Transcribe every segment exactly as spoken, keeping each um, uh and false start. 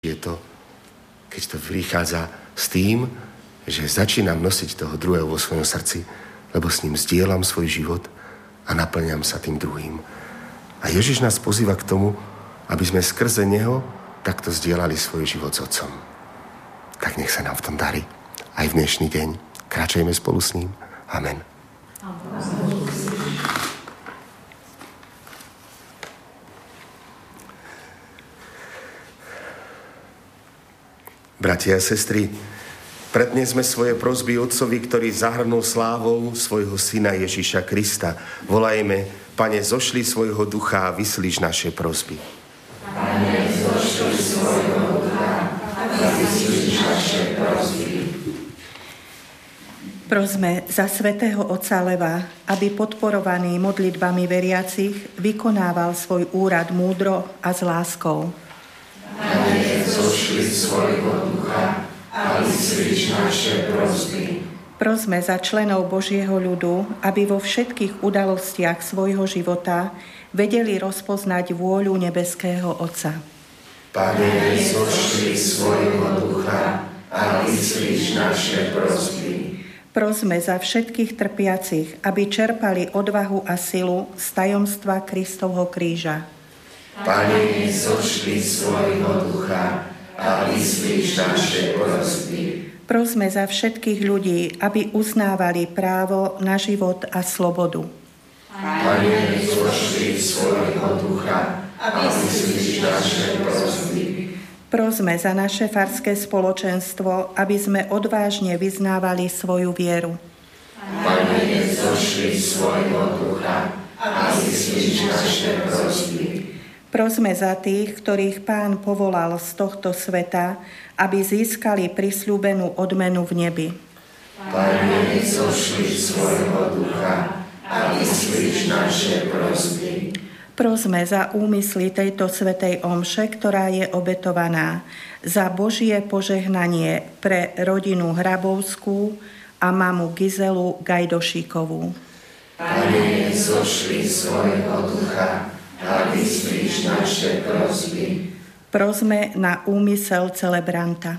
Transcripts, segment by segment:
je to, keď to prichádza s tým, že začínam nosiť toho druhého vo svojom srdci, lebo s ním zdieľam svoj život a naplňam sa tým druhým. A Ježiš nás pozýva k tomu, aby sme skrze neho takto zdieľali svoj život s Otcom. Tak nech sa nám v tom darí aj v dnešný deň. Kráčajme spolu s ním. Amen. Bratia a sestry, prednesme svoje prosby Otcovi, ktorý zahrnul slávou svojho Syna Ježiša Krista. Volajme: Pane, zošli svojho ducha a vyslíš naše prosby. Pane, zošli svojho ducha a vyslíš naše prosby. Prosme za svätého otca Leva, aby podporovaný modlitbami veriacich vykonával svoj úrad múdro a s láskou. Pane, zošli svojho ducha a vyslíš naše prosby. Prosme za členov Božieho ľudu, aby vo všetkých udalostiach svojho života vedeli rozpoznať vôľu nebeského Otca. Pane, zošli svojho ducha a vyslíš naše prosby. Prosme za všetkých trpiacich, aby čerpali odvahu a silu z tajomstva Kristovho kríža. Pane, zošli svojho ducha a vyslíš naše prosby. Prosme za všetkých ľudí, aby uznávali právo na život a slobodu. Pane, zošli svojho ducha a vyslíš naše prosby. Prosme za naše farské spoločenstvo, aby sme odvážne vyznávali svoju vieru. Pane, zošli svojho ducha a vyslíš naše prosby. Prosme za tých, ktorých Pán povolal z tohto sveta, aby získali prisľúbenú odmenu v nebi. Pane, zošli svojho ducha a vyslíš naše prosby. Prosme za úmysly tejto svätej omše, ktorá je obetovaná, za Božie požehnanie pre rodinu Hrabovskú a mamu Gizelu Gajdošíkovú. Pane, zošli svojho ducha a vyslíš naše prosby. Prosme na úmysel celebranta.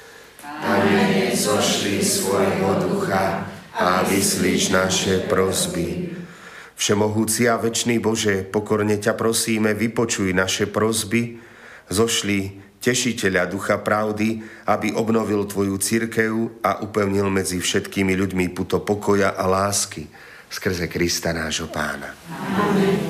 Pane, zošli svojho ducha A vyslíš naše prosby. Všemohúci a večný Bože, pokorne ťa prosíme, vypočuj naše prosby, zošli tešiteľa ducha pravdy, aby obnovil tvoju cirkev a upevnil medzi všetkými ľuďmi puto pokoja a lásky skrze Krista nášho Pána. Amen.